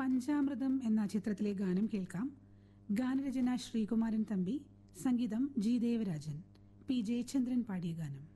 പഞ്ചാമൃതം എന്ന ചിത്രത്തിലെ ഗാനം കേൾക്കാം. ഗാനരചന ശ്രീകുമാരൻ തമ്പി, സംഗീതം ജി ദേവരാജൻ, പി ജയചന്ദ്രൻ പാടിയ ഗാനം.